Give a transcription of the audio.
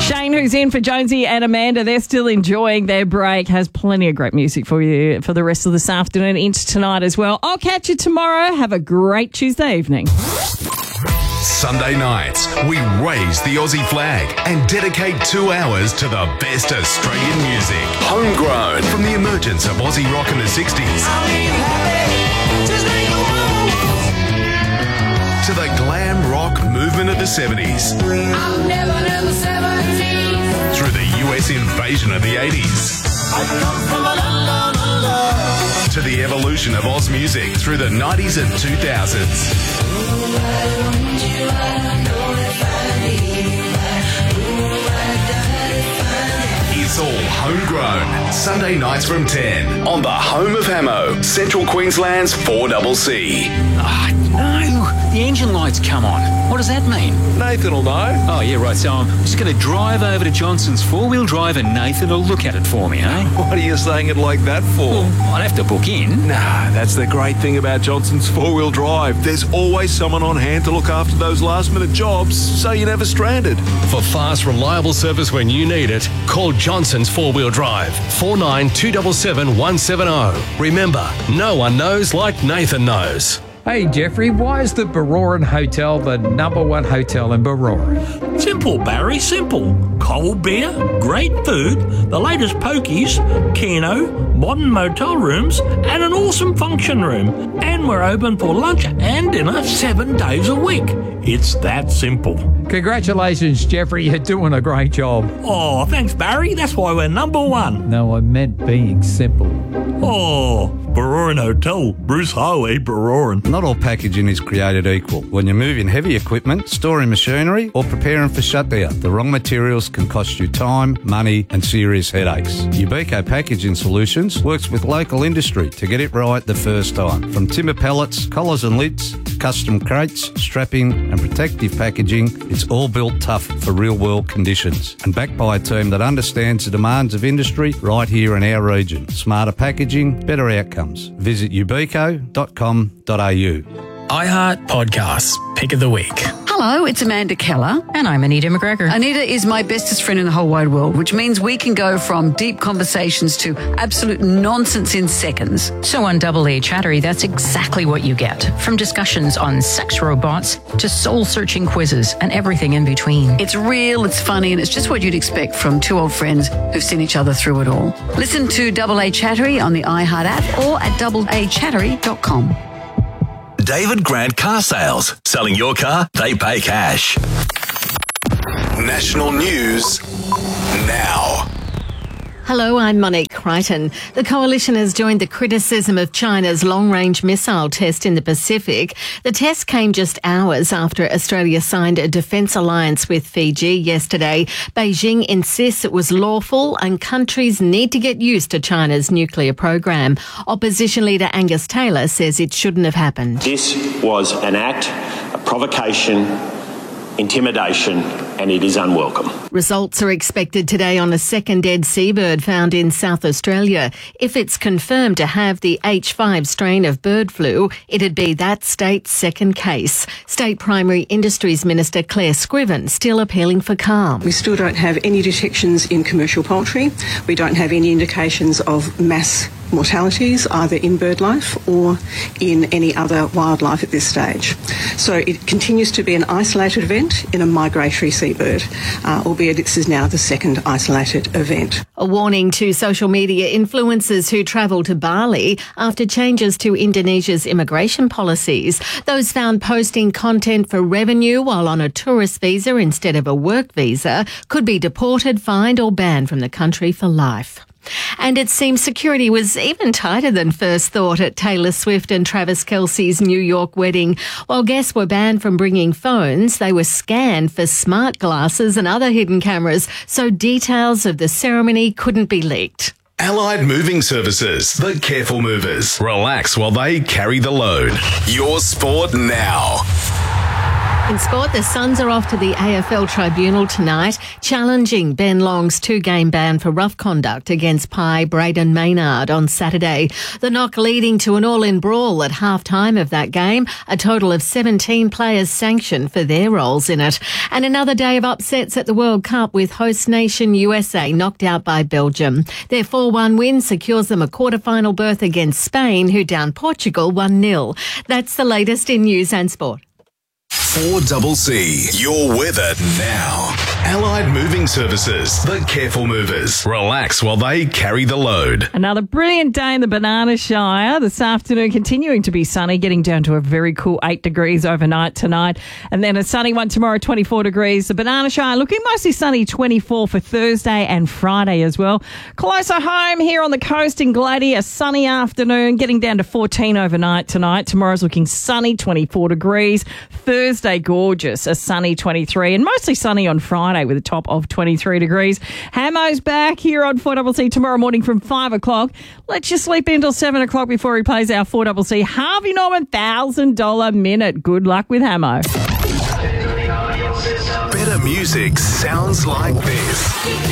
Shane, who's in for Jonesy and Amanda, they're still enjoying their break. Has plenty of great music for you for the rest of this afternoon into tonight as well. I'll catch you tomorrow. Have a great Tuesday evening. Sunday nights, we raise the Aussie flag and dedicate 2 hours to the best Australian music. Homegrown from the emergence of Aussie rock in the 60s to the glam rock movement of the 70s. Through the US invasion of the 80s. To the evolution of Oz music through the 90s and 2000s. It's all homegrown. Sunday nights from 10 on the home of Hamo, Central Queensland's 4CC. No, the engine light's come on. What does that mean? Nathan will know. Oh, yeah, right. So I'm just going to drive over to Johnson's four-wheel drive and Nathan will look at it for me, eh? What are you saying it like that for? Well, I'd have to book in. Nah, that's the great thing about Johnson's four-wheel drive. There's always someone on hand to look after those last-minute jobs, so you're never stranded. For fast, reliable service when you need it, call Johnson's 4-Wheel Drive, 49 277 170. Remember, no one knows like Nathan knows. Hey Jeffrey, why is the Baroran Hotel the #1 hotel in Baroran? Simple, Barry, simple. Cold beer, great food, the latest pokies, keno, modern motel rooms, and an awesome function room. And we're open for lunch and dinner 7 days a week. It's that simple. Congratulations, Jeffrey, you're doing a great job. Oh, thanks, Barry. That's why we're #1. No, I meant being simple. Oh, Baroran Hotel, Bruce Highway, Baroran. Not all packaging is created equal. When you're moving heavy equipment, storing machinery, or preparing for shutdown, the wrong materials can cost you time, money, and serious headaches. Ubico Packaging Solutions works with local industry to get it right the first time. From timber pallets, collars and lids, custom crates, strapping, and protective packaging, it's all built tough for real-world conditions and backed by a team that understands the demands of industry right here in our region. Smarter packaging, better outcomes. Visit ubico.com.au. iHeart Podcasts, Pick of the Week. Hello, it's Amanda Keller. And I'm Anita McGregor. Anita is my bestest friend in the whole wide world, which means we can go from deep conversations to absolute nonsense in seconds. So on Double A Chattery, that's exactly what you get. From discussions on sex robots to soul-searching quizzes and everything in between. It's real, it's funny, and it's just what you'd expect from two old friends who've seen each other through it all. Listen to Double A Chattery on the iHeart app or at doubleachattery.com. David Grant Car Sales. Selling your car, they pay cash. National news now. Hello, I'm Monique Crichton. The coalition has joined the criticism of China's long-range missile test in the Pacific. The test came just hours after Australia signed a defence alliance with Fiji yesterday. Beijing insists it was lawful and countries need to get used to China's nuclear program. Opposition leader Angus Taylor says it shouldn't have happened. This was an act, a provocation, intimidation, and it is unwelcome. Results are expected today on a second dead seabird found in South Australia. If it's confirmed to have the H5 strain of bird flu, it'd be that state's second case. State Primary Industries Minister Claire Scriven still appealing for calm. We still don't have any detections in commercial poultry. We don't have any indications of mass mortalities either in bird life or in any other wildlife at this stage. So it continues to be an isolated event in a migratory seabird, albeit this is now the second isolated event. A warning to social media influencers who travel to Bali after changes to Indonesia's immigration policies. Those found posting content for revenue while on a tourist visa instead of a work visa could be deported, fined or banned from the country for life. And it seems security was even tighter than first thought at Taylor Swift and Travis Kelce's New York wedding. While guests were banned from bringing phones, they were scanned for smart glasses and other hidden cameras, so details of the ceremony couldn't be leaked. Allied Moving Services, the careful movers. Relax while they carry the load. Your sport now. In sport, the Suns are off to the AFL tribunal tonight, challenging Ben Long's 2-game ban for rough conduct against Pi Braden Maynard on Saturday. The knock leading to an all-in brawl at half-time of that game, a total of 17 players sanctioned for their roles in it. And another day of upsets at the World Cup with host nation USA knocked out by Belgium. Their 4-1 win secures them a quarter-final berth against Spain, who downed Portugal 1-0. That's the latest in news and sport. 4CC, your weather now. Allied Moving Services, the careful movers. Relax while they carry the load. Another brilliant day in the Banana Shire. This afternoon continuing to be sunny, getting down to a very cool 8 degrees overnight tonight. And then a sunny one tomorrow, 24 degrees. The Banana Shire looking mostly sunny, 24 for Thursday and Friday as well. Closer home here on the coast in Glady, a sunny afternoon, getting down to 14 overnight tonight. Tomorrow's looking sunny, 24 degrees. Thursday, gorgeous, a sunny 23, and mostly sunny on Friday with a top of 23 degrees. Hamo's back here on 4CC tomorrow morning from 5 o'clock. Let's just sleep until 7 o'clock before he plays our 4CC Harvey Norman $1,000 minute. Good luck with Hamo. Better music sounds like this.